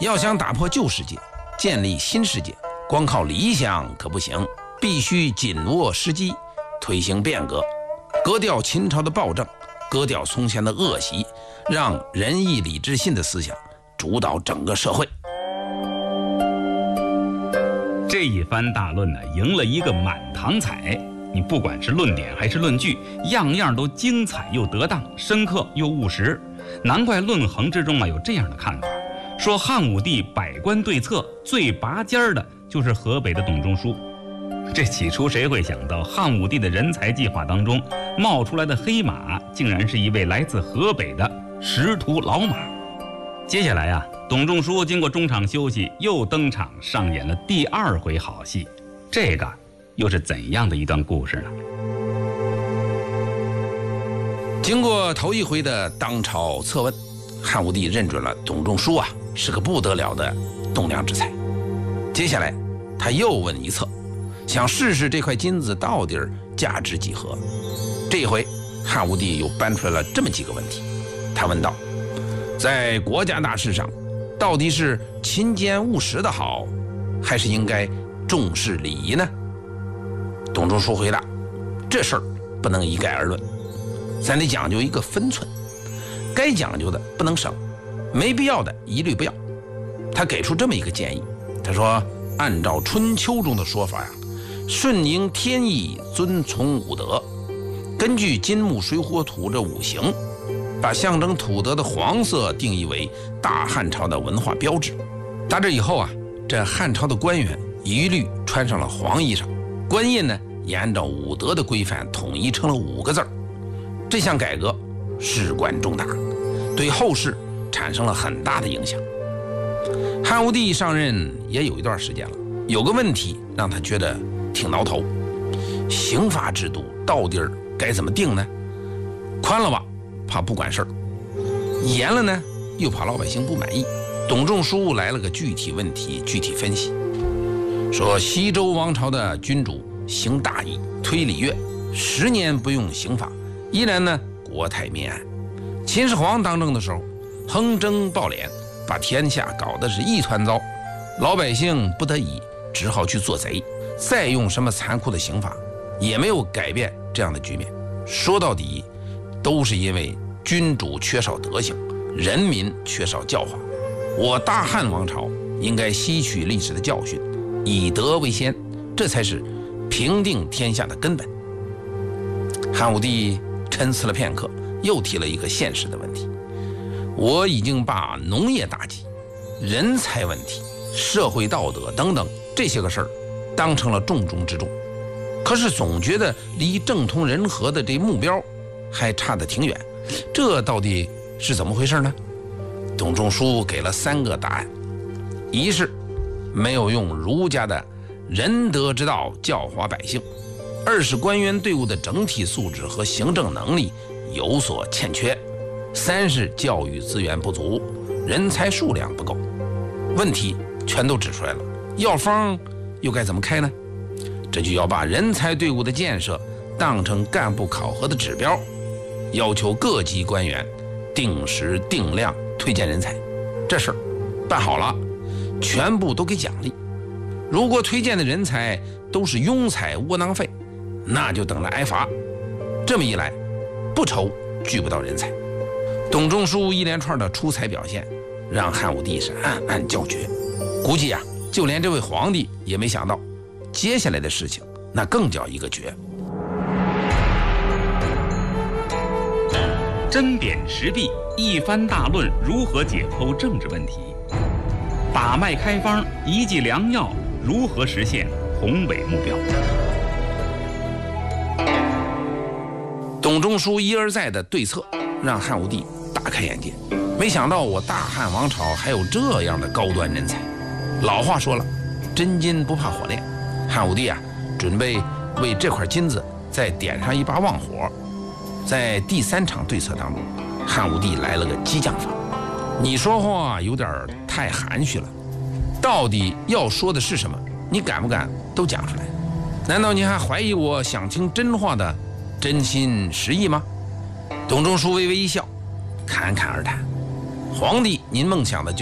要想打破旧世界，建立新世界，光靠理想可不行，必须紧握时机，推行变革，革掉秦朝的暴政，革掉从前的恶习，让仁义礼智信的思想主导整个社会。 这一番大论呢，赢了一个满堂彩。你不管是论点还是论据，样样都精彩又得当，深刻又务实。难怪论衡之中有这样的看法，说汉武帝百官对策最拔尖的就是河北的董仲舒。这起初谁会想到汉武帝的人才计划当中冒出来的黑马，竟然是一位来自河北的识途老马。接下来董仲舒经过中场休息，又登场上演了第2回好戏。这个又是怎样的一段故事呢？ 经过头一回的当朝测问，汉武帝认准了董仲舒是个不得了的栋梁之才。接下来他又问一测，想试试这块金子到底价值几何。这一回汉武帝又搬出来了这么几个问题。他问道，在国家大事上，到底是勤俭务实的好，还是应该重视礼仪呢？董仲舒回答，这事儿不能一概而论，咱得讲究一个分寸，该讲究的不能省，没必要的一律不要。他给出这么一个建议，他说，按照春秋中的说法顺应天意，遵从五德，根据金木水火土这5行，把象征土德的黄色定义为大汉朝的文化标志。打这以后这汉朝的官员一律穿上了黄衣裳，官印呢也按照五德的规范统一成了5个字。这项改革事关重大，对后世产生了很大的影响。汉武帝上任也有一段时间了，有个问题让他觉得挺挠头，刑罚制度到底该怎么定呢？宽了吧，怕不管事儿；严了呢，又怕老百姓不满意。董仲舒来了个具体问题具体分析，说西周王朝的君主行大义，推礼乐，10年不用刑法，依然呢国泰民安。秦始皇当政的时候，横征暴敛，把天下搞得是一团糟，老百姓不得已只好去做贼，再用什么残酷的刑法也没有改变这样的局面。说到底都是因为君主缺少德行，人民缺少教化。我大汉王朝应该吸取历史的教训，以德为先，这才是平定天下的根本。汉武帝沉思了片刻，又提了一个现实的问题，我已经把农业大计、人才问题、社会道德等等这些个事儿当成了重中之重，可是总觉得离政通人和的这目标还差得挺远，这到底是怎么回事呢？董仲舒给了3个答案：一是没有用儒家的仁德之道教化百姓；二是官员队伍的整体素质和行政能力有所欠缺；三是教育资源不足，人才数量不够。问题全都指出来了，药方又该怎么开呢？这就要把人才队伍的建设当成干部考核的指标，要求各级官员定时定量推荐人才。这事儿办好了，全部都给奖励。如果推荐的人才都是庸才窝囊废，那就等着挨罚。这么一来，不愁聚不到人才。董仲舒一连串的出彩表现，让汉武帝是暗暗叫绝。估计就连这位皇帝也没想到，接下来的事情那更叫一个绝。 针砭时弊，一番大论如何解剖政治问题，把脉开方，一剂良药，如何实现宏伟目标。 董仲舒一而再的对策让汉武帝大开眼界，没想到我大汉王朝还有这样的高端人才。老话说了，真金不怕火炼。汉武帝准备为这块金子再点上一把旺火。在第3场对策当中，汉武帝来了个激将法。你说话有点太含蓄了，到底要说的是什么，你敢不敢都讲出来？难道你还怀疑我想听真话的真心实意吗？董仲舒微微一笑，侃侃而谈，皇帝您梦想的